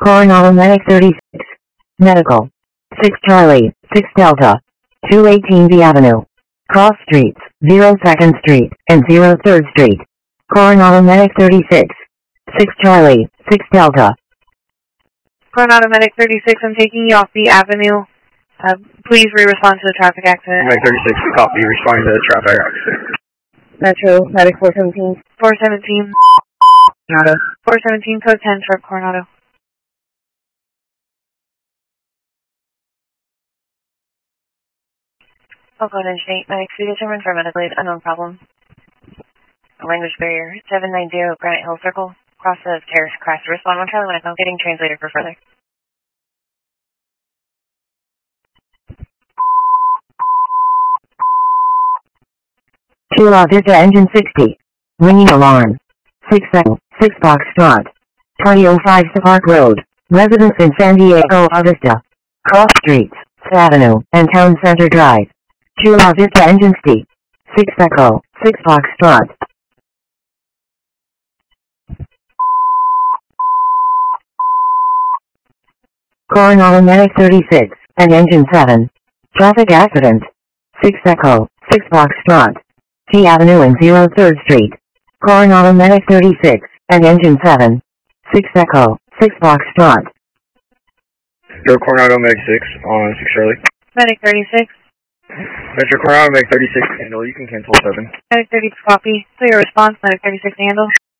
Coronado Medic 36. Medical. 6 Charlie, 6 Delta. 218 V Avenue. Cross Streets, 02nd Street, and 03rd Street. Coronado Medic 36. 6 Charlie, 6 Delta. Coronado Medic 36, I'm taking you off the avenue. Please re-respond to the traffic accident. Medic 36, copy, responding to the traffic accident. Metro, Medic 417. 417. Coronado. 417, code 10 for Coronado. Oakland Interstate, Medic 3 determined for medical aid, unknown problem. Language barrier, 790 Granite Hill Circle. Cross the terrace, crash. Respond 1 Charlie 1 Echo, getting translator for further. Chula Vista Engine 60. Ringing alarm. 6 Echo, 6 Foxtrot. 2005 Park Road. Residence in San Diego Vista. Cross Streets, Avenue, and Town Center Drive. Chula Vista Engine 60. 6 Echo, 6 Foxtrot. Coronado Medic 36, and Engine 7. Traffic accident. 6 Echo, 6 Foxtrot. T Avenue and 03rd Street. Coronado Medic 36, and Engine 7. 6 Echo, 6 Foxtrot. Metro Coronado Medic 6 on 6 Charlie. Medic 36. Metro Coronado Medic 36, handle, you can cancel 7. Medic 36, copy. Clear response, Medic 36, handle.